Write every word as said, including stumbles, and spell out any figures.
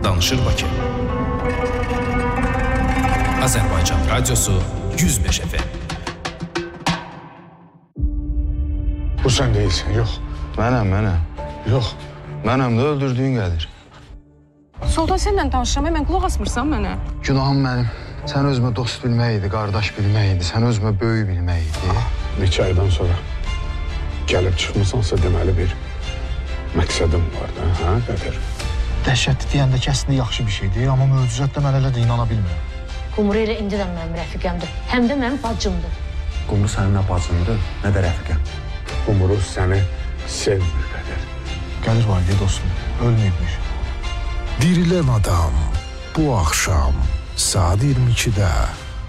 Danışır Bakı. Azərbaycan Radiosu yüz beş F M. Bu sen değilsin, yok. Mənəm, mənəm. Yok. Mənəm də öldürdüyün Qədir. Soldan səndən danışıram, hemen qulaq asmırsan mənə. Günahım mənim. Sən özümə dost bilmək idi, qardaş bilmək idi, sən özümə böyük bilmək idi. Neçə aydan sonra gəlib çıxmısansa deməli bir məqsədim vardı, hə Qədir? Dəhşətli deyəndə ki, əslində yaxşı bir şeydir, amma möcüzətlə mən elə də inana bilmirəm. Qumru elə indi də mənim rəfiqəmdir, həm də mənim bacımdır. Qumru sənin nə bacındır, nə də rəfiqəm. Qumru səni sevmir Qədir. Qədir var idi dostum, ölməyibmiş. Dirilən adam bu axşam saat iyirmi ikidə